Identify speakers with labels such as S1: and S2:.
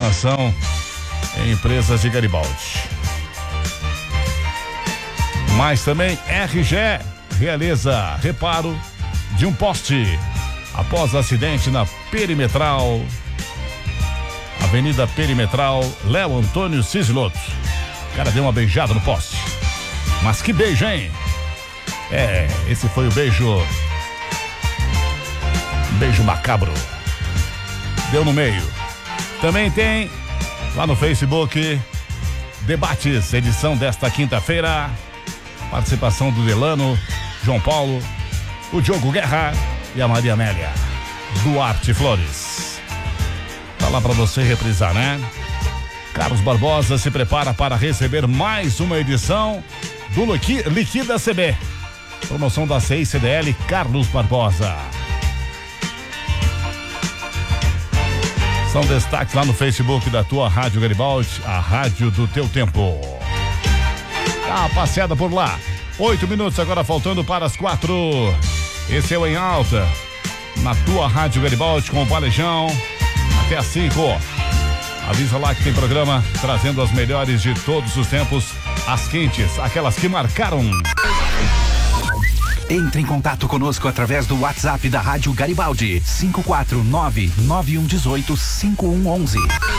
S1: manutenção em empresas de Garibaldi. Mas também RGE realiza reparo de um poste após acidente na Perimetral, Avenida Perimetral, Léo Antônio Cisilotto. O cara deu uma beijada no poste. Mas que beijo, hein? Esse foi o beijo. Beijo macabro. Deu no meio. Também tem lá no Facebook debates, edição desta quinta-feira. Participação do Delano, João Paulo, o Diogo Guerra e a Maria Amélia Duarte Flores. Tá lá pra você reprisar, né? Carlos Barbosa se prepara para receber mais uma edição do Liquida CB. Promoção da CICDL Carlos Barbosa. São destaques lá no Facebook da tua Rádio Garibaldi, a rádio do teu tempo. Tá passeada por lá. 8 minutos agora faltando para as 4. Esse é o Em Alta, na tua Rádio Garibaldi com o Valejão, até as 5. Avisa lá que tem programa trazendo as melhores de todos os tempos, as quentes, aquelas que marcaram.
S2: Entre em contato conosco através do WhatsApp da Rádio Garibaldi, 549-9118-5111.